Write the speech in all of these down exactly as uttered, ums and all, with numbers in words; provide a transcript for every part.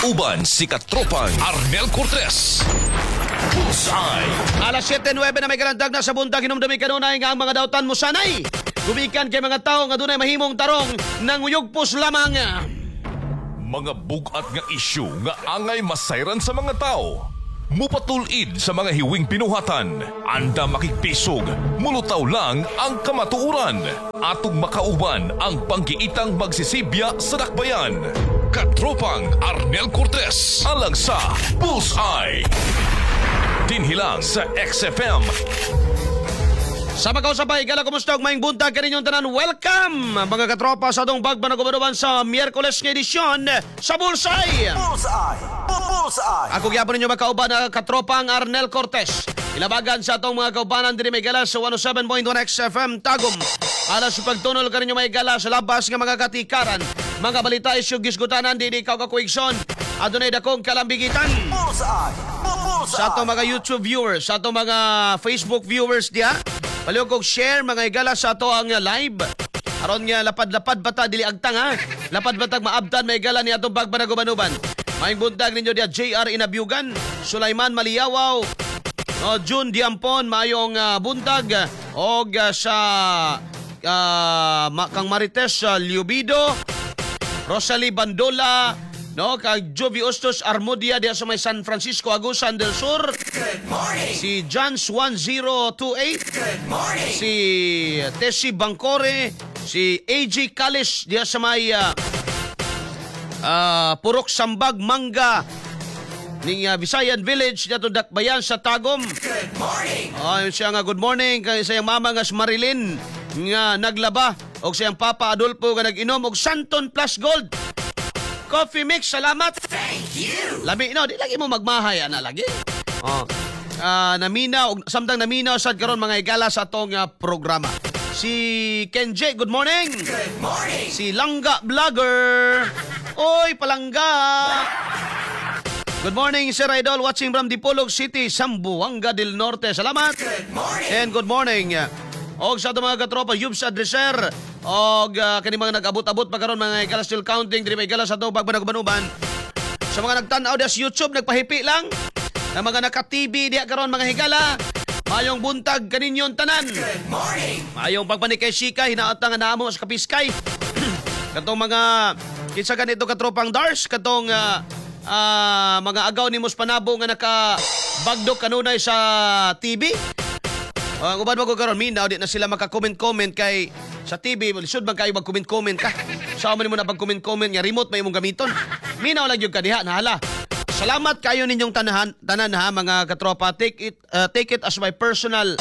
Uban si Katropang Arnel Cortez. Bullseye. Alas siyete nuwebe na may kalandag na sa buntag hinumdumi kanunay nga ang mga dautan mo sanay. Gumikan kay mga tao nga dunay mahimong tarong nang uyugpos lamang. Mga bugat nga isyu nga angay masayran sa mga tao. Mupatulid sa mga hiwing pinuhatan. Anda makikpisog, mulutaw lang ang kamatuuran. Atong makauban ang panggiitang magsisibya sa dakbayan. Katropang Arnel Cortez. Alang sa Bullseye. Dinhilang sa X F M. Sa magkausapay, kala kumusta og maing buntag kaninyong tanan. Welcome mga katropa sa atong bagbanag-ubanuban sa Miyerkules nga edisyon sa Bullseye. Bullseye! Bullseye! Ako gyapon ninyo makauban na katropa ang Arnel Cortez. Ilabagan sa atong mga kaubanan diri may gala sa one oh seven point one X F M Tagum. Alas sa pagtunol kaninyo may gala sa labas nga mga katikaran. Mga balita isyu gisgutanan di ikaw kakuigson. Adunay dakong kalambigitan. Bullseye! Bullseye! Sa atong mga YouTube viewers, sa atong mga Facebook viewers diha. Paliw kog share mga igala sa ato ang live. Aron nga lapad-lapad bata dili agtang ha. Lapad batag maabtan may igala ni atong bagbanag-ubanuban. Maing buntag ninyo dia J R Inabyugan, Sulaiman Maliawaw, oh, June Diampon, mayong uh, buntag og uh, sa uh, kang Marites uh, Liubido, Rosalie Bandola, no, kag Jovi Ostos Armodia diya sa may San Francisco Agusan del Sur. Good morning! Si Johns one zero two eight. Good morning! Si Tessie Bangcore, si A J Kalis diya sa may uh, uh, Purok Sambag Mangga ning uh, Visayan Village dito dakbayan sa Tagum. Good morning! Ay siya nga good morning kay sa iyang mama nga si Marilyn nga naglaba og sa iyang papa Adolfo nga nag-inom og Santon Plus Gold coffee mix. Salamat. Thank you! Labi no, di lagi mo magmahay ana lagi. Oh. Uh, naminaw, samtang naminaw sad karon mga igala sa atong uh, programa. Si Kenje, good morning. Good morning! Si Langga Vlogger. Oy, Palangga. Good morning, Sir Idol, watching from Dipolog City, Zamboanga del Norte. Salamat. Good morning! And good morning. Og sa atong mga katropa, Yubs Adreser. Og uh, kani mga nag-abot-abot pa karon mga igala still counting, diri may igala sa atong bagbanag-banuban. Sa mga nagtan-aw sa YouTube, nagpahipi lang. Na mga naka-T V diya karon mga higala. Mayong buntag kaninyon tanan. Good morning! Mayong pagpanikay sikay hinaot nga naamo sa kapiskay. Katong mga kinsa ganito katropang Dars, katong uh, uh, mga agaw ni Mos Panabo nga naka bagdok kanunay sa T V. Ang uh, uban mo ko karon minaw di na sila maka-comment-comment kay sa T V, lisod man kayo mag-comment-comment ka. Sa mo na pag-comment-comment nga remote may imong gamiton. Minaw lang gyud ka diha nahala. Salamat kayo ninyong tanahan, tanan ha mga katropa. Take it uh, take it as my personal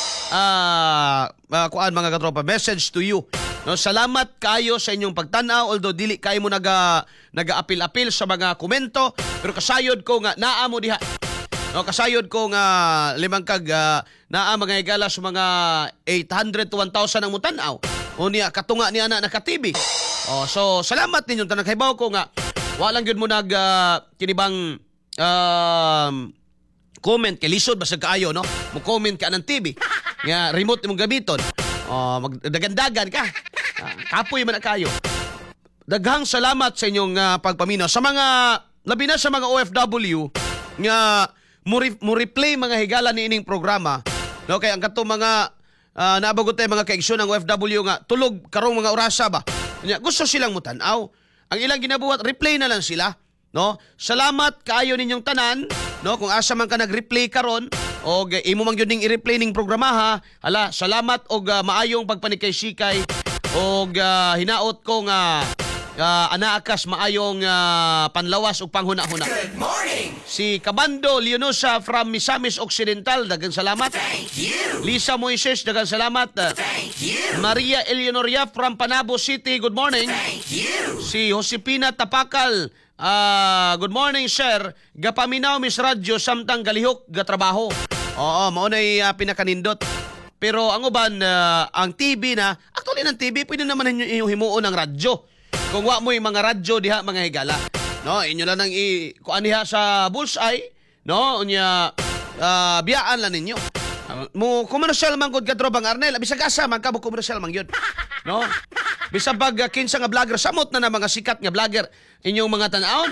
uh, uh, kuan mga katropa message to you. No, salamat kayo sa inyong pagtanaw although dili kayo mo naga naga-apil-apil sa mga komento pero kasayod ko nga naa mo diha. No, kasayod ko nga limang kag uh, naa mga igala sa mga eight hundred to one thousand ang mutanaw. Unya katunga ni ana naka-T V. Oh, so salamat ninyong tanan kay bawo ko nga walang yun mo nag uh, kinibang um, comment kay lisod basag kaayo no mo comment ka ng T V nga remote imong gamiton oh, magdagandagan ka uh, kapoy man na kayo. Daghang salamat sa inyong uh, pagpaminaw sa mga labi na sa mga O F W nga mo, re- mo replay mga higala ni ining programa no kay ang katong mga uh, naabagot tay mga kaigsoon ng O F W nga tulog karong mga orasa ba nya gusto silang mutan-aw. Ang ilang ginabuhat, replay na lang sila, no? Salamat kaayo ninyong tanan, no? Kung asa man ka nag-replay karon, og uh, imo man gyud ning i-replay ning programa ha. Hala, salamat og uh, maayong pagpanikay-sikay og uh, hinaot ko nga uh, anaakas maayong uh, panlawas ug panghuna-huna. Good morning! Si Kabando Leonosa from Misamis Occidental, daghang salamat. Thank you! Lisa Moises, daghang salamat. Thank you! Maria Eleonoria from Panabo City, good morning. Thank you! Si Josepina Tapakal, uh, good morning sir. Gapaminaw mis radyo samtang galihok gatrabaho. Oo, maunay uh, pinakanindot. Pero ang uban, uh, ang T V na, actually ng T V, pwede naman inyo himuon ng radyo. Kung wa mo yung mga radyo diha mga higala. No, inyo lang nang i kuan diha sa Bullseye, no? Unya uh, biyaan lang ninyo. Uh, mo commercial man gud katrobang Arnel, bisag asa man ka mo commercial man gyud. No? Bisag pag uh, kinsa nga vlogger samot na na mga sikat nga vlogger inyong mga tan-aon.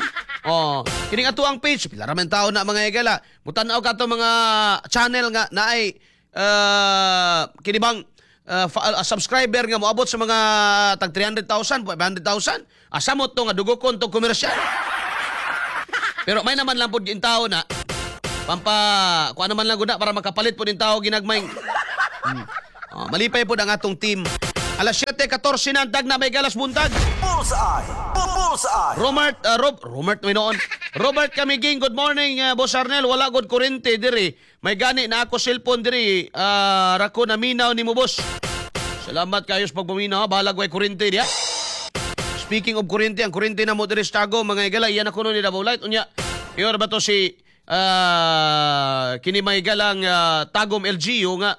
Oh, kining ato ang page, pila ra man tao na mga igala. Mutanaw ka to mga channel nga na ay uh, kini bang uh, fa- uh, subscriber nga moabot sa mga tag three hundred thousand, five hundred thousand. Asa mo to nga dugokon to komersyal. Pero may naman lang po yung tao na pampa kuan naman lang guna para makapalit po din tao ginagmay. Hmm. Oh, malipay po ang atong team. Alas siyete fourteen na ang tag na may galas buntag. Bullseye! Bullseye! Robert, uh, Rob, Robert may noon. Robert Camiging, good morning, uh, Boss Arnel. Wala god kurente diri. May gani na ako cellphone diri. Uh, rako na minaw ni mo, boss. Salamat kayo sa pagpaminaw. Bahala ko ay kurente diya. Speaking of kurente, ang kurente na mo diri sa Tago, mga igala, iyan ako nun ni Davao Light. Unya, iyon ba to si uh, kini may galang uh, Tagom L G U nga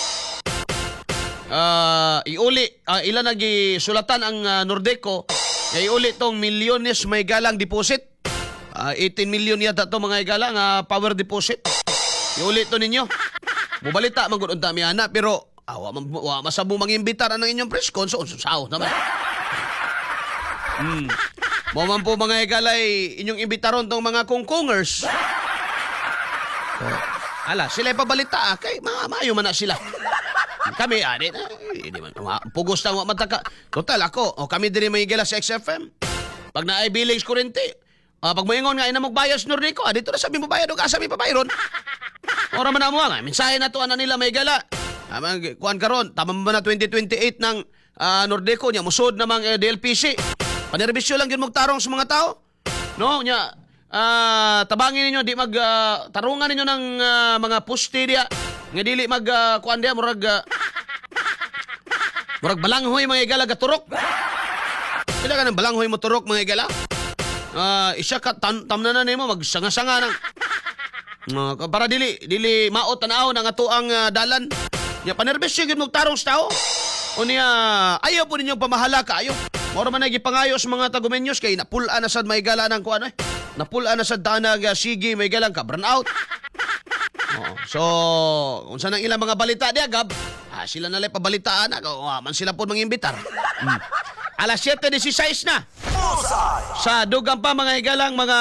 uh, iuli, uh, ilan nagi sulatan ang uh, Nordeco, iuli tong milyones may galang deposit. Uh, eighteen million yata to mga galang uh, power deposit. Iuli to ninyo. Mubalita man gud unta mi ana pero awa man wa masabo mangimbitar ang inyong press con so sao naman. Hmm. Mo man po mga igalay inyong imbitaron tong mga kungkungers. So, ala, sila pabalita ah, kay mga mayo man na sila. Kami ani na, hindi man pugos ta wa mataka. Total ako, o kami diri may igala sa X F M. Pag naay billings kurente, uh, pag moingon nga ina magbayas Nordico, ah, dito na sabi mo bayad og asa mi pabayron. Ora man amo nga, mensahe na to ana nila may igala. Amang kuan karon, tama ba na twenty twenty-eight ng uh, Nordeco nya musod namang uh, D L P C. Panerbisyo lang yun magtarong sa mga tao. No, nya uh, tabangin ninyo di mag uh, tarungan ninyo ng uh, mga poste dia nga dili mag uh, kuan dia murag uh, murag balanghoy mga igala gaturok. Kila ka ng balanghoy mo turok mga igala. Uh, isya ka tam, tamnanan nimo magsanga-sanga ng uh, para dili dili maot tanaw ng ato ang uh, dalan. Nya panerbisyo gyud magtarong sa tao. Unya ayaw po ninyong pamahala ka ayo. Moro man nagipangayo sa mga tagumenyos kay napula na sad may gala ng kuan eh. Napula na sad tanag uh, sige may galang ka burn out. Oh, so unsa nang ilang mga balita diya gab? Ah, sila na lay pabalitaan na oh, man sila po mangimbitar. Hmm. Alas siyete dieciséis na. Bullseye! Sa dugang pa mga igalang mga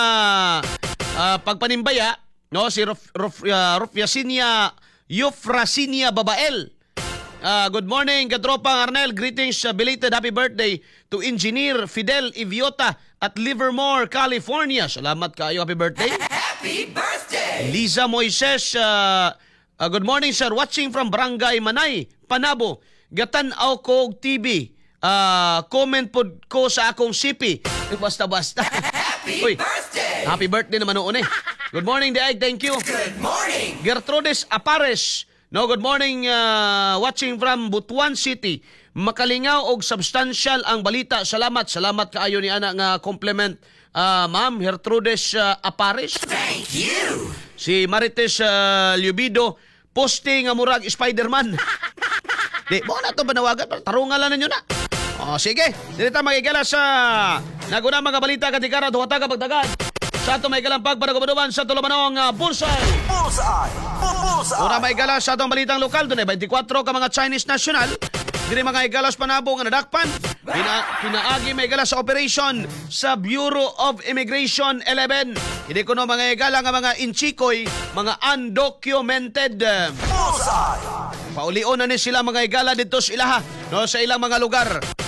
uh, pagpanimbaya, no si Ruf, Ruf, uh, Rufyasinia Euphrasinia Babael. Uh, good morning, katropang Arnel. Greetings, uh, belated happy birthday to Engineer Fidel Iviota at Livermore, California. Salamat kayo, happy birthday. Happy birthday! Liza Moises, uh, uh, good morning sir. Watching from Barangay Manay, Panabo. Gatan-aw ko T V. Uh, comment po ko sa akong C P. Eh, basta-basta. Happy Uy, birthday! happy birthday naman noon eh. Good morning, Daig. Thank you. Good morning! Gertrudes Apares. No, good morning, uh, watching from Butuan City. Makalingaw og substantial ang balita. Salamat, salamat kaayo ni ana nga compliment, uh, Ma'am Gertrudes uh, Apares. Thank you! Si Marites uh, Lubido, poste nga murag Spider-Man. Di, mo na ito banawagan, tarungan lang ninyo na. O, sige, dito magigala sa naguna mga balita katikara, duwata ka pagtagad. Sa ito may galampag para gumaduman sa tulamanong uh, Bullseye. Bullseye! Bullseye! Una may galas sa itong balitang lokal. Doon ay twenty-four ka mga Chinese national. Dili mga igalas panabo nga nadakpan. Pina, pinaagi may galas sa operation sa Bureau of Immigration eleven. Hindi ko no mga igala nga mga inchikoy, mga undocumented. Bullseye! Paulion na ni sila mga igala dito sa ilaha, no, sa ilang mga lugar.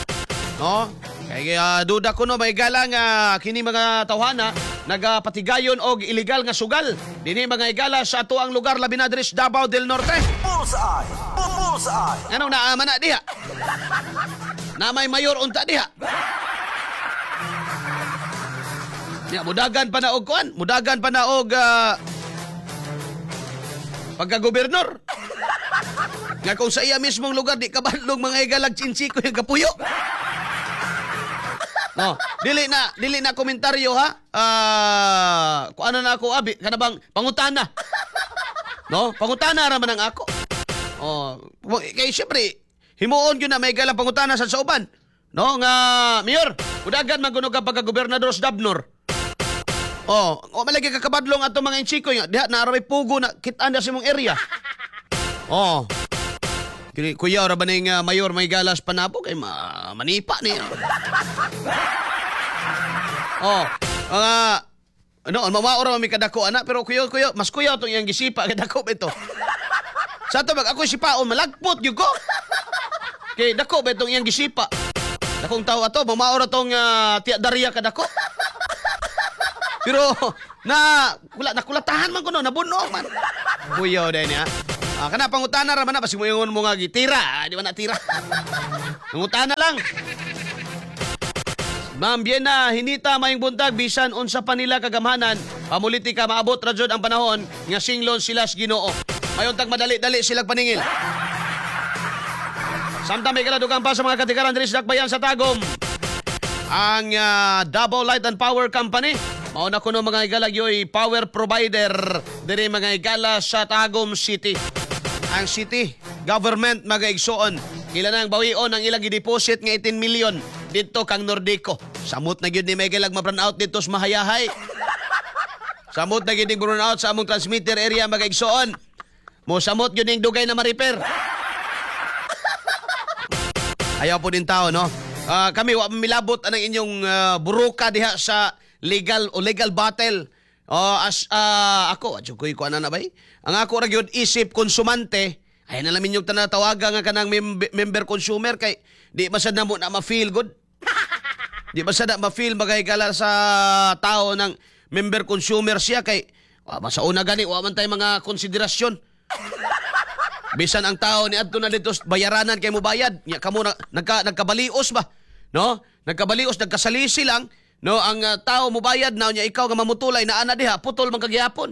No? Kaya uh, duda ko no may igala nga kini mga tawhana nagapatigayon og illegal nga sugal. Dini mga igala sa ato ang lugar labi na diri sa Davao del Norte. Bullseye! Bullseye! Ano na man na diha? Na may mayor unta diha. Ya mudagan pa na og kuan, mudagan pa na og uh, pagka-gobernador. Nga kung sa iya mismong lugar di kabadlong mga igalag chinsiko yung kapuyo. No, dili na dili na komentaryo ha. Ah, uh, kung ano na ako abi kanabang pangutana. No, pangutana ra man ang ako. Oh, kay syempre himuon gyud na may galang pangutana sa sauban. No, nga mayor, udagan magunog ka pagka-gobernador sa Dabnor. Oh, o malagi ka kabadlong ato mga inchiko nga diha na aray pugo na kit-an sa imong area. Oh. Kini kuya ora ba ning uh, mayor may galas panabo kay ma manipa ni. Oh. Mga ano, mamaora mi kadako ana pero kuyo kuyo mas kuyo tong iyang gisipa kadako ito. Sa to bag ako sipaon malagpot gyud ko. Kay dako ba itong iyang gisipa. Dakong tao ato mamaora tong uh, tiya Daria kadako. Pero na wala nakulatahan man kuno nabuno man. Kuyo din niya. Ah, kana pangutana ra man na basi mo ingon mo nga gitira, di ba na tira. Pangutana lang. Ma'am Biena, hinita mayong buntag bisan unsa pa nila kagamhanan, pamulitika maabot ra jud ang panahon nga singlon sila sa Ginoo. Mayon tag madali-dali silang paningil. Samtang may kaladugan pa sa mga katikaran diri sa Dakbayan sa Tagum. Ang uh, Double Light and Power Company, mao na kuno mga igala gyoy power provider diri mga igala sa Tagum City. Ang city government magaigsoon ila nang bawion ang ilang gideposit nga eighteen million dito kang Nordico. Samot na gyud ni Miguel ag ma-burn out dito sa Mahayahay. Samot na gyud ning burn out sa among transmitter area magaigsoon. Mo samot gyud ning dugay na ma-repair. Ayaw po din tao, no? Uh, kami wa milabot anang inyong uh, buruka diha sa legal o legal battle. Uh, as uh, ako, adyo ko'y kuha na na bay. Ang ako ra gyud isip konsumante, ay na lamin yung tanatawaga nga kanang mem- member consumer kay di ba sad na mo na ma-feel good? Di ba sad na ma-feel magahigala sa tao ng member consumer siya kay wa masauna gani wa man tay mga konsiderasyon. Bisan ang tao ni adto na dito bayaranan kay mo bayad. Nya kamo na, nagka nagkabalios ba? No? Nagkabalios, nagkasalisi lang. No, ang uh, tao mo bayad na nya ikaw nga mamutulay na ana diha putol man kagyapon.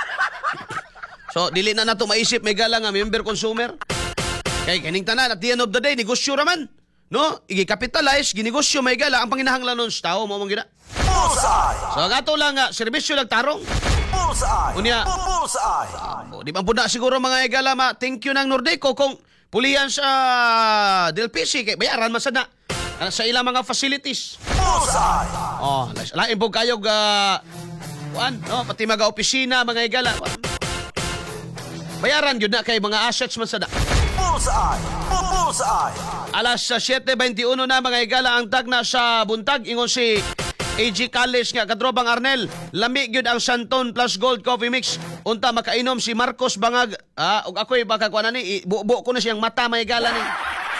So dili na nato maisip may gala nga member consumer. Kay kaning tanan at the end of the day negosyo ra man. No, i-capitalize ginegosyo may gala ang panginahanglan nun sa tao mo mong gina. Bullseye! So gato lang nga serbisyo lang tarong. Bullseye! Unya. Bullseye! O, di ba po na siguro mga igala ma thank you ng Nordico kung pulihan sa Del P C kay bayaran man sad na uh, sa ilang mga facilities. Bullseye! Oh, lain po kayo ga kuan, no, pati mga opisina mga igala. Bayaran gyud na kay mga assets man sad na. Bullseye! Bullseye! Alas sa seven twenty-one na mga igala ang tagna sa buntag ingon si A G Calles nga kadrobang Arnel lami gyud ang Santon plus Gold Coffee Mix unta makainom si Marcos Bangag ah ug ako'y baka kuan ni bubo ko na siyang mata may gala ni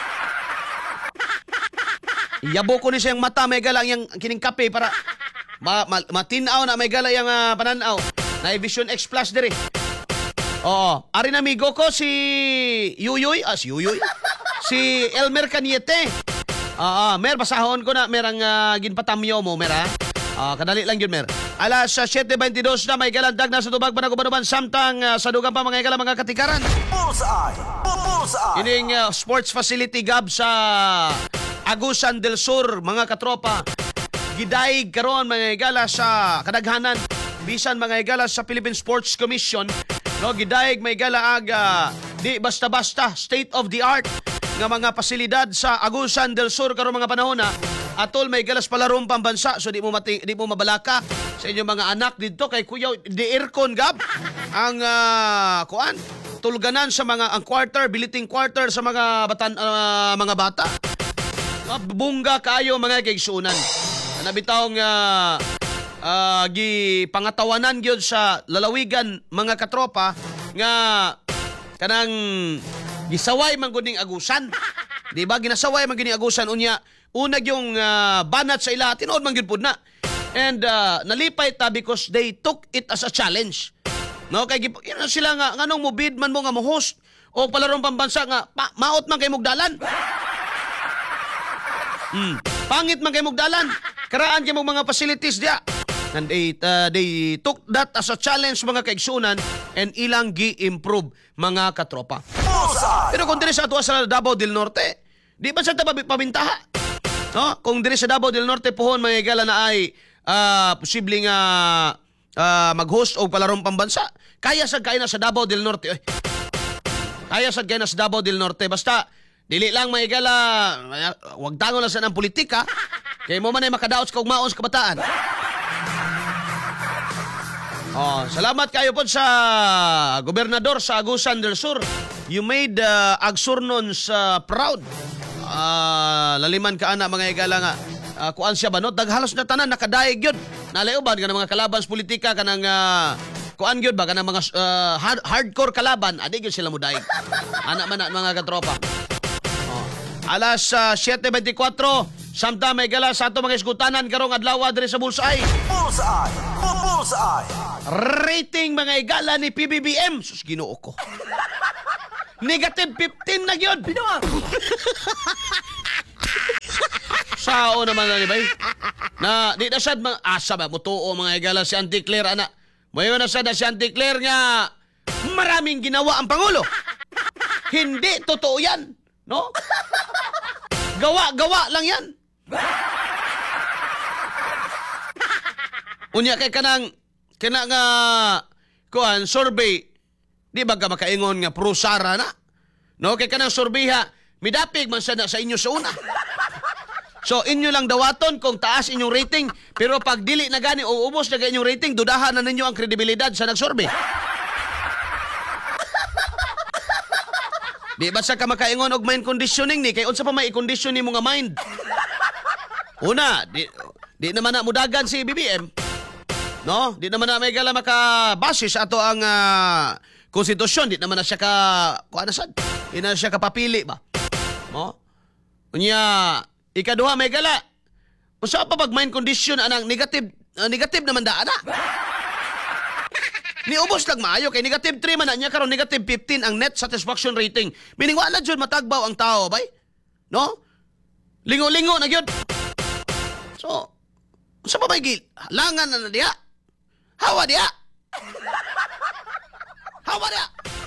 Iyabo ko ni siyang mata may gala yang kining kape para ma, ma, matinaw na may gala yang uh, pananaw na Vision X Plus diri. Oo, ari na amigo ko si Yuyoy, ah si Yuyoy. Si Elmer Caniete. Ah, uh, mer basahon ko na merang uh, ginpatamyo mo mera. Ah, uh, kadali lang yun mer. Alas sa seven twenty-two na may galandag na sa tubag Banagubanuban samtang uh, sa dugang pa mga igala mga katikaran. Bullseye! Bullseye! Ining uh, sports facility gab sa Agusan del Sur mga katropa. Gidaig karon mga igala sa kadaghanan bisan mga igala sa Philippine Sports Commission. No, gidaig may igala aga di basta-basta state of the art nga mga pasilidad sa Agusan del Sur karon mga panahon na atol may galas palarong pambansa so di mo mati, di mo mabalaka sa inyong mga anak dito kay kuya di aircon gab ang uh, kuan tulganan sa mga ang quarter biliting quarter sa mga batan uh, mga bata. Uh, bungga kayo mga kaigsunan. Nabitawng uh, uh, gi pangatawanan gyud sa lalawigan mga katropa nga kanang gisaway man gud ning agusan. Di ba ginasaway man gid ning agusan unya unag yung uh, banat sa ila tinuod man gyud pud na. And uh, nalipay ta because they took it as a challenge. No kay yun sila nga nganong mo bid man mo nga mo host o palarong pambansa nga pa, maot man kay mugdalan. Hmm. Pangit man kay mugdalan. Karaan kay mong mga facilities dia. And they, uh, they took that as a challenge mga kaigsunan and ilang gi-improve mga katropa. Bullseye! Pero kung diri sa ato sa Davao del Norte, di ba sa pamintaha? No? Kung diri sa Davao del Norte pohon mga igala na ay uh, posibleng uh, uh, mag-host o palarong pambansa, kaya sad kay na sa Davao del Norte. Oy. Kaya sad kay na sa Davao del Norte. Basta dili lang mga igala, wag tangon lang sa ng politika, kay mo man ay makadaot sa kugmaon sa kabataan. Oh, salamat kayo po sa gobernador sa Agusan del Sur. You made uh, Agsurnons uh, proud. Uh, laliman ka ana mga igala nga. Uh, kuan siya ba no? Daghalos na tanan nakadaig yun. nalaiuban kanang mga kalaban sa politika kanang uh, kuan gyud ba kanang mga uh, hard, hardcore kalaban, adi gyud sila mudaig. Ana man na mga katropa. Oh. Alas uh, seven twenty-four, samtang may gala sa ato mga iskutanan karong adlaw diri sa Bullseye. Bullseye. Bullseye. Rating mga igala ni P B B M. Sus, Ginoo ko. Negative fifteen na yun. Sao naman na ni bay? Na di na sad mga asa ba mutuo mga igala si Auntie Claire ana. Mayo na sad na si Auntie Claire nga maraming ginawa ang pangulo. Hindi totoo yan, no? Gawa-gawa lang yan. Unya kay kanang kana nga kuan survey di ba ka makaingon nga pro Sara na, no? Kay kanang survey ha midapig man sana sa inyo sa una. So inyo lang dawaton kung taas inyong rating, pero pag dili na gani o ubos na gani inyong rating, dudahan na ninyo ang kredibilidad sa nagsurvey. Di ba sa ka makaingon og mind conditioning ni kay unsa pa may i-condition nimo nga mind? Una, di, di naman na mudagan si B B M. No? Di naman na may gala makabase sa ato ang uh, konstitusyon. Di naman na siya ka kuha na sad. Di na siya kapapili ba? No? Unya, ikaduha may gala. Usa pa pag mind condition anang negative uh, negative naman daan na. Ni ubos lang maayo kay negative three man na niya karon negative fifteen ang net satisfaction rating. Meaning wala jud matagbaw ang tao bay. No? Lingo-lingo na gyud. So, sa pa may gil? Langan na na diya. Hawa diya. Hawa diya.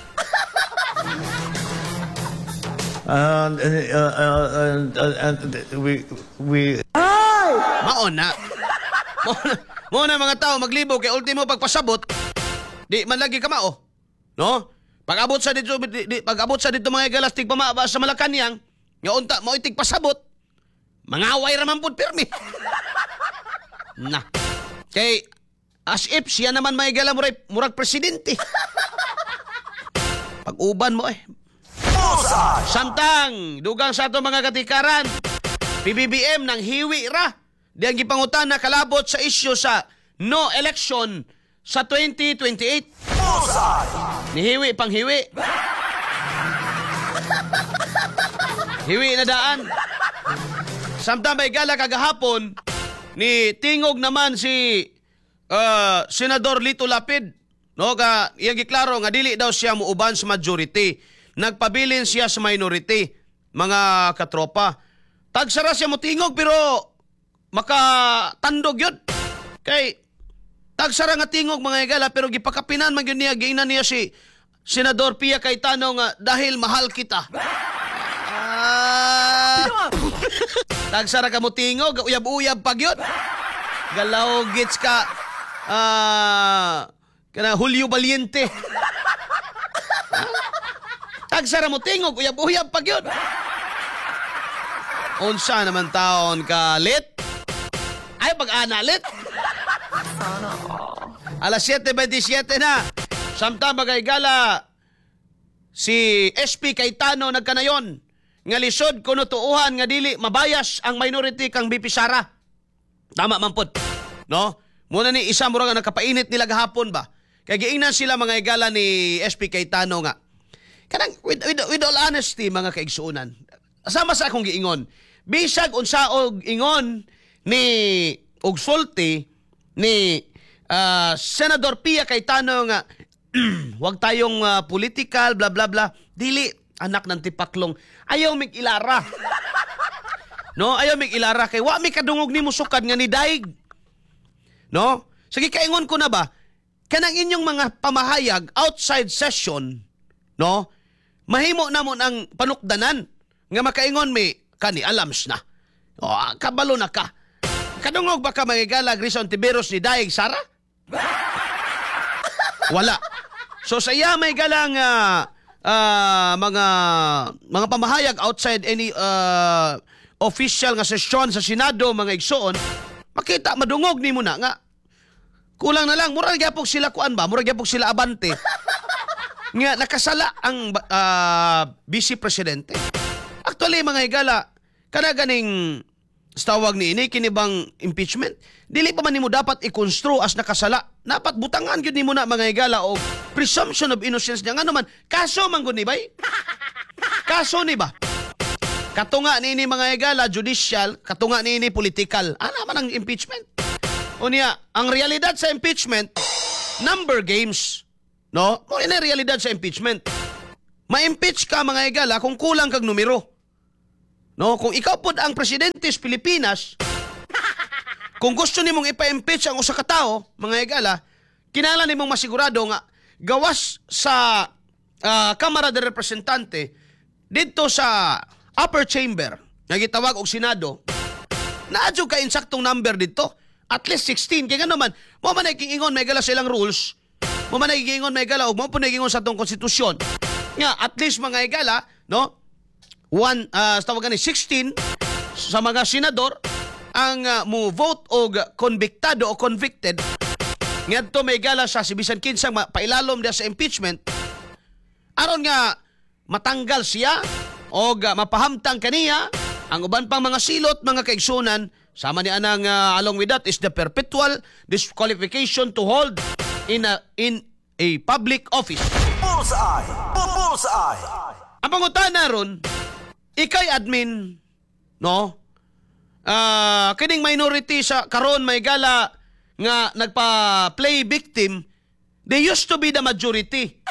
And uh, uh, uh, uh, uh, we we Maon na. Maon na, maon na mga tao maglibo kay ultimo pagpasabot. Di man lagi ka mao. No? Pag-abot sa dito di, di, pag-abot sa dito mga galastig pamaba sa Malacañang, nga unta mo itig pasabot. Mangaway ra man pud pirmi. Na. Kay as if siya naman may gala murag, murag presidente. Pag-uban mo eh. Bullseye. Samtang dugang sa ato mga katikaran, P B B M nang hiwi ra. Di ang gipangutan na kalabot sa isyu sa no election sa twenty twenty-eight. Bullseye. Nihiwi pang hiwi. Hiwi na daan. Samtang may gala kagahapon, ni tingog naman si uh, Senador Lito Lapid. No, ka iyang giklaro nga dili daw siya muuban sa majority. Nagpabilin siya sa minority, mga katropa. Tagsara siya mo tingog pero makatandog yun. Kay tagsara nga tingog mga igala pero gipakapinan man gyud niya giingnan niya si Senador Pia Cayetano nga dahil mahal kita. Ah, tagsara ka mo tingog, uyab-uyab pag yun. Galaw gits ka ah kana Julio Valiente. Tagsara mo tingog, uyab-uyab pag yun. Unsa naman taon ka lit? Ay pag-ana lit. Alas seven twenty-seven na. Samtang bagay gala si S P Cayetano nagkanayon nga lisod kuno tuuhan nga dili mabayas ang minority kang B P Sara. Tama man pod. No? Muna ni isa mura nga nakapainit nila gahapon ba. Kay giingnan sila mga igala ni S P Cayetano nga. Kanang with, with, with all honesty mga kaigsuunan. Sama sa akong giingon. Bisag unsa og ingon ni og sulti ni uh, Senador Pia Cayetano nga wag tayong uh, political bla bla bla. Dili anak ng tipaklong. Ayaw mig ilara. No, ayaw mig ilara kay wa mi kadungog nimo sukad nga ni daig. No? Sige kaingon ko na ba? Kanang inyong mga pamahayag outside session, no? Mahimo namon ang panukdanan nga makaingon mi kani alams na. O kabalo na ka. Kadungog ba ka magigala Grison Tiberos ni daig Sara? Wala. So saya may galang uh, uh, mga mga pamahayag outside any uh, official nga session sa Senado mga igsoon, makita madungog nimo na nga kulang na lang murag gyapon sila kuan ba, murag gyapon sila abante. Nga nakasala ang uh, Vice Presidente. Actually mga higala kana ganing sa tawag ni ini kini bang impeachment, dili pa man nimo dapat i-construe as nakasala. Dapat butangan gyud nimo na mga higala og presumption of innocence niya. Nga naman, kaso man gud ni bay? Kaso ni ba? Katunga ni ini mga higala judicial, katunga ni ini political. Ana man ang impeachment. Unya, ang realidad sa impeachment, number games. No? Mo ina realidad sa impeachment. Ma-impeach ka mga higala kung kulang kag numero. No, kung ikaw pod ang presidente sa Pilipinas, kung gusto nimong ipa-impeach ang usa ka tawo, mga higala, kinahanglan nimong masigurado nga gawas sa uh, Kamara de Representante didto sa upper chamber, nga gitawag og Senado, naadyo ka insaktong number didto, at least sixteen. Kaya nga naman, mo man nagkiingon may gala sa ilang rules, mo man nagkiingon may gala og mo po nagkiingon sa atong konstitusyon. Nga, at least mga higala, no? One, uh, tawag ni sixteen sa mga senador ang uh, mo vote og konbiktado o convicted ngadto may gala sa si bisan kinsang pailalom dia sa impeachment aron nga matanggal siya og uh, mapahamtang kaniya ang uban pang mga silot mga kaigsunan sama ni anang uh, along with that is the perpetual disqualification to hold in a in a public office. Bullseye! Bullseye! Ang pangutana ron, ikay admin, no? Ah, uh, kining minority sa karon may gala nga nagpa-play victim, they used to be the majority.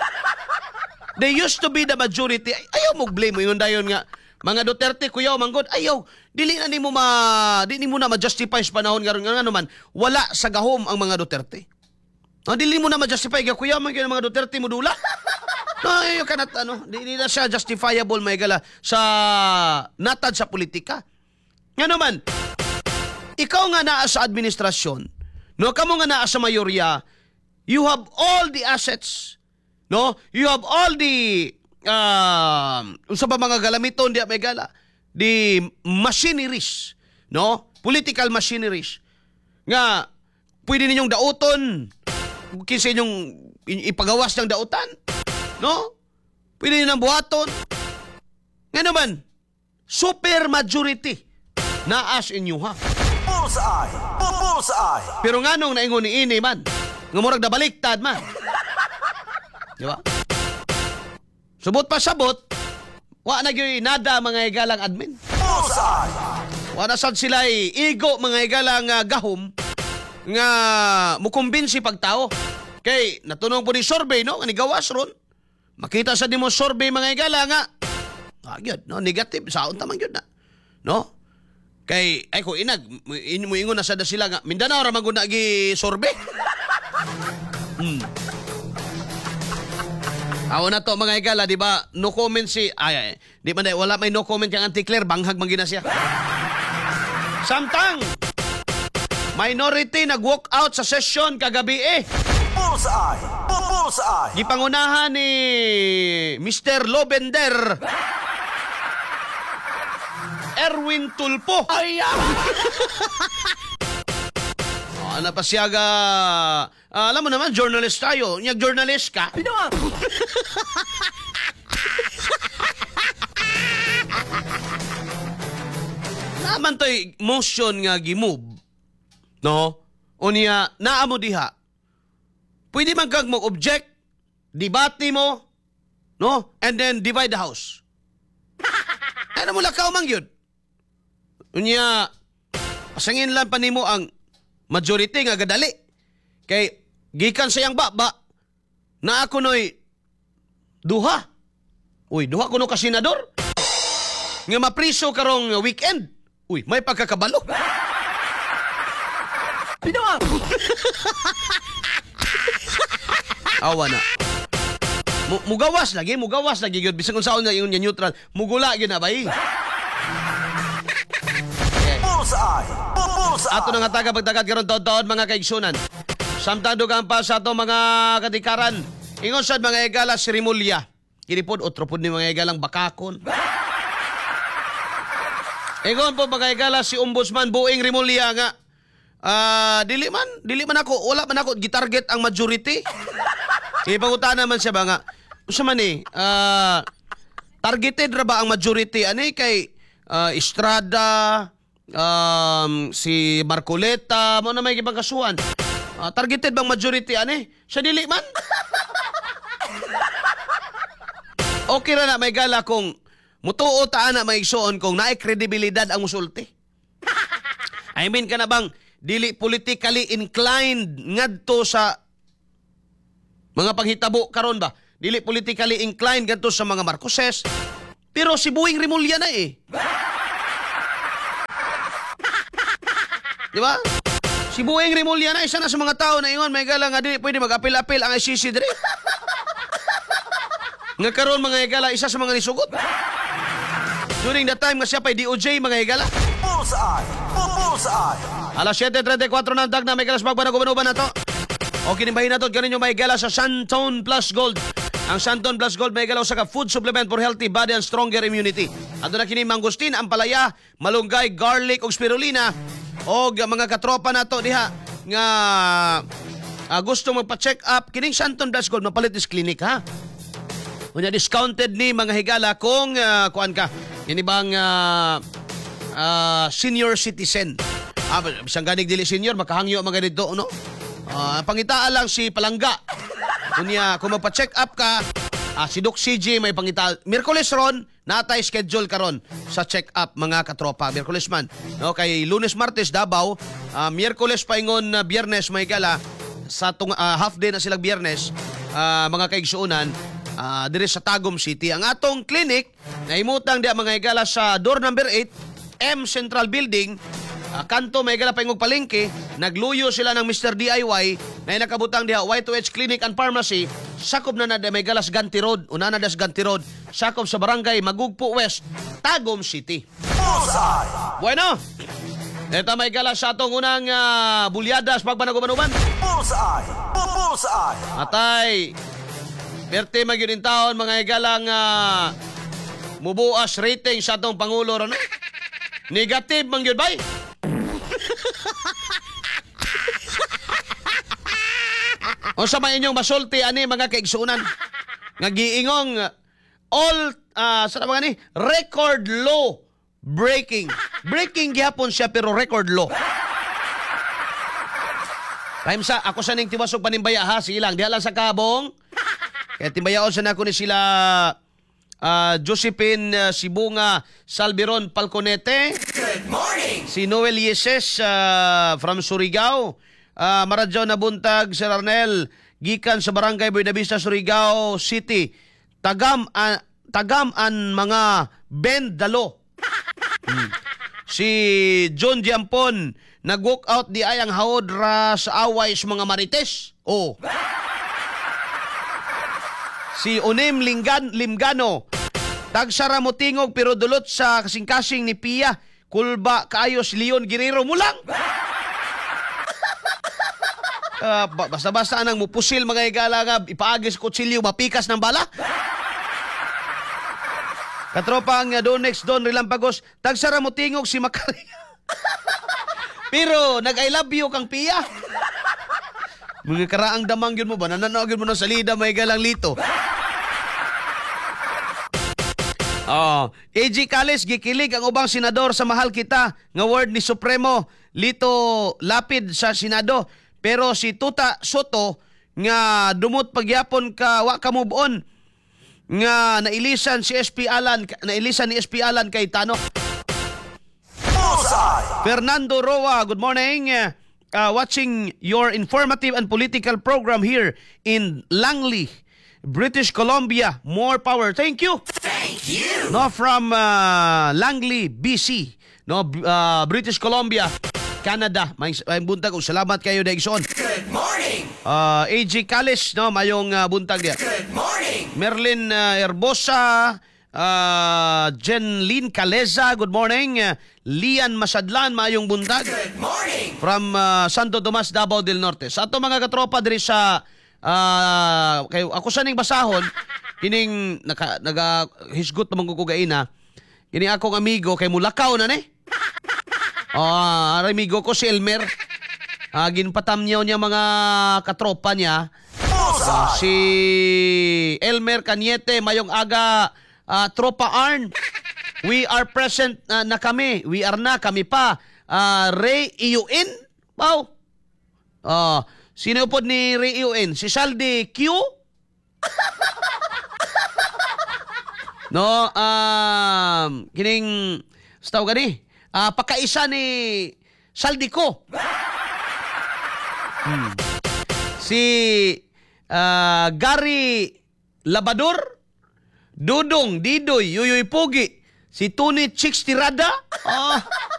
They used to be the majority. Ay, ayaw mo blame mo yun dayon nga mga Duterte kuyaw manggod. Ayaw, dili na nimo ma di nimo na ma-justify sa panahon karon nga ano man wala sa gahom ang mga Duterte. No, dili mo na ma-justify ga kuyaw man gyud mga Duterte mo dula. No, yung kanat, ano, di, di na siya justifiable, may gala, sa natad sa politika. Nga naman, ikaw nga naa sa administrasyon, no, kamo nga naa sa mayorya, you have all the assets, no, you have all the, uh, sa ba mga galamiton, di may gala, the machineries, no, political machineries, nga, pwede ninyong dauton, kinsa inyong ipagawas ng dautan, no? Pwede nyo ng buhaton. Nga naman, super majority na as inyo ha. Bullseye! Bullseye! Pero nga nung naingon ni ini man, nga murag na baliktad man. Di ba? Subot pa sabot, wa na gyud nada mga higalang admin. Bullseye! Wa na sad sila igo mga higalang uh, gahom nga mukumbinsi pagtao. Kay natunong po ni survey, no? Nga ni gawas ron. Makita sa dimo survey mga higala nga. Ah, yun, no? Negative. Saon tamang yun na. No? Kay, ay ko inag, in, mo ingon na sa da sila nga, Mindanao ra maguna gi survey. Hmm. Awo na to mga higala, di ba? No comment si, ay, ay, di ba na, wala may no comment yung anti-Claire, banghag mangina siya. Samtang, minority nag-walk out sa session kagabi eh. Bullseye! Bullseye! Gipangunahan ni Mister Lobender Erwin Tulpo. Ay, oh, ano pa siya ga... Uh, alam mo naman, journalist tayo. Nyag journalist ka. Pinawa! Naman to'y motion nga gimove. No? O niya, naamo diha. Pwede man kag mag-object, debate mo, no? And then divide the house. Ano mo lakaw man yun? Unya, pasangin lang pa nimo ang majority nga gadali. Kay, gikan sa yang baba, na ako no'y duha. Uy, duha ko no ka senador. Nga mapriso karong weekend. Uy, may pagkakabalo. Pinawa! Awa na. M- mugawas lagi, mugawas lagi gyud bisan kung saan na yung neutral, mugula gyud na bay. Bullseye! Bullseye! Ato nga taga pagdagat karon taon-taon mga kaigsunan. Samtang dugang pa sa ato mga katikaran. Ingon sad mga higala si Rimulya. Kini pod otro pod ni mga higalang bakakon. Ingon po mga higala si Ombudsman Buing Rimulya nga ah uh, dili man, dili man ako, wala man ako gitarget ang majority. Ipangutan naman siya ba nga, usa man eh, uh, targeted ra ba ang majority? Ano kay uh, Estrada, um, si Marcoleta, mo na may ibang kasuhan. Ah, targeted bang majority ane? Siya dili man. Okay ra na may gala kung mutuo ta ana may igsoon kung naay kredibilidad ang musulti. I mean ka na bang dili politically inclined ngadto sa mga panghitabo karon ba? Dili politically inclined ngadto sa mga Marcoses. Pero si Buing Rimulya na eh. Di ba? Si Buing Rimulya na isa na sa mga tao na ingon may gala nga dili pwede mag-apil-apil ang I C C dire. Nga karon mga higala isa sa mga nisugot. During the time nga siya pa'y D O J mga higala. Bullseye. Bullseye. Alas seven thirty-four na dag na may kalas magbanag-uban na to. O kinibahin na to ganin yung may higala sa Santon Plus Gold. Ang Santon Plus Gold may higala sa ka food supplement for healthy body and stronger immunity. Ato na kini mangustin, ampalaya, malunggay, garlic ug spirulina. O mga katropa na to diha nga uh, gusto magpa-check up kining Santon Plus Gold mapalit is clinic ha. Unya discounted ni mga higala kung uh, kuan ka ini bang uh, uh, senior citizen. Ah, bisang ganig dili senior makahangyo mga dito no. Uh, pangitaa lang si Palangga. Unya kung magpa-check up ka, ah, si Doc C J may pangita. Miyerkules ron natay schedule karon sa check up mga katropa. Miyerkules man. No kay Lunes, Martes Davao, uh, Miyerkules paingon na uh, Biyernes may gala sa tung, uh, half day na silang Biyernes uh, mga kaigsuunan. Uh, dire sa Tagum City. Ang atong clinic naimutang di mga higala sa door number eight M Central Building, uh, kanto may higala paingog palengke. Nagluyo sila ng Mister D I Y na nakabutang diha Y two H Clinic and Pharmacy. Sakop na na may galas Ganti Road, una na das Ganti Road, sakop sa barangay Magugpo West, Tagum City. Bullseye. Bueno, ito may galas sa atong unang uh, bulyadas pagbanag-uban-uban. Bullseye. Bullseye. Atay Perte magyud in taon mga higalang uh, mubuas rating sa atong pangulo ron. Negative man gyud bay. O sa may inyong masulti ani mga kaigsunan nga giingong all uh, sa mga ni record law breaking. Breaking gihapon siya pero record law. Time sa ako sa ning tiwasog panimbaya ha silang diha lang sa kabong. Kaya timbayaon sa nako ni sila uh, Josephine uh, Sibunga Salviron Palconete. Good morning. Si Noel Yeses uh, from Surigao. Uh, Maradyo na buntag si Arnel gikan sa barangay Buenavista, Surigao City. Tagam an, tagam an mga bendalo. Hmm. Si John Diampon nag-walk out di ay ang haod ra sa away sa mga marites. Oh. Si Onem Lingan, Limgano, tagsara mo tingog pero dulot sa kasing-kasing ni Pia, kulba kaayos Leon Guerrero mulang. Uh, basta-basta anang mupusil mga higala nga, ipaagis kutsilyo, mapikas ng bala. Katropa ang uh, Don Next Don Rilampagos, tagsara mo tingog si Makari. Pero nag-I love you kang Pia. Mga karaang damang yun mo ba? Nananogin mo ng salida may galang lito. Oh, A G Cales gikilig ang ubang senador sa mahal kita nga word ni Supremo Lito Lapid sa Senado. Pero si Tuta Soto nga dumot pagyapon ka wa ka move on nga nailisan si S P Alan nailisan ni S P Alan kay Tano. Bullseye. Fernando Roa, good morning. Uh, watching your informative and political program here in Langley, British Columbia. More power. Thank you. Thank you. No, from uh, Langley, B C. No, uh, British Columbia, Canada. May, may buntag. Salamat kayo, Daigson. Good morning. Uh, A G Cales, no, mayong uh, buntag niya. Good morning. Merlin uh, Herbosa, uh, Jenlyn Caleza, good morning. Uh, Lian Masadlan, mayong buntag. Good morning. From uh, Santo Tomas, Davao del Norte. Sa ato mga katropa diri sa uh, kayo, ako sa ning basahon, kining naka, naga hisgot naman ko kugaina, kining akong amigo kay mulakaw na ni. Ah, uh, amigo ko si Elmer. Uh, ginpatam niya niya mga katropa niya. Uh, si Elmer Cañete, mayong aga uh, tropa Arn. We are present uh, na kami. We are na, kami pa. Uh, Ray Iuin? Wow. Uh, sino po ni Ray Iuin? Si Saldi Q? No, um, kining, staw gani, uh, pakaisa ni Saldi ko. Hmm. Si uh, Gary Labador, Dudong, Didoy, Yuyoy Pogi, si Tony Chicks Tirada. Ah,